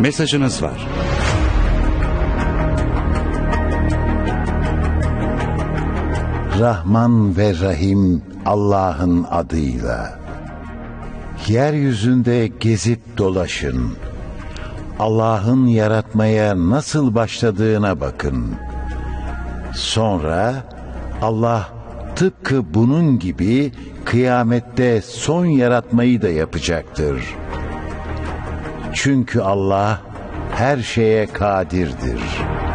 Mesajınız var. Rahman ve Rahim Allah'ın adıyla. Yeryüzünde gezip dolaşın. Allah'ın yaratmaya nasıl başladığına bakın. Sonra Allah tıpkı bunun gibi kıyamette son yaratmayı da yapacaktır. Çünkü Allah her şeye kadirdir.